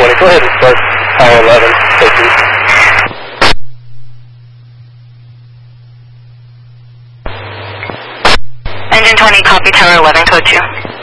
20. Go ahead and start Tower 11. Thank you. Engine 20, copy Tower 11, code 2.